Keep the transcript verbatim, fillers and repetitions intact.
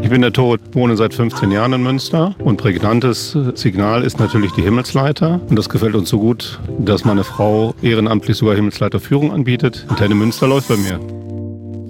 Ich bin der Tod, wohne seit fünfzehn Jahren in Münster und prägnantes Signal ist natürlich die Himmelsleiter. Und das gefällt uns so gut, dass meine Frau ehrenamtlich sogar Himmelsleiterführung anbietet. Antenne Münster läuft bei mir.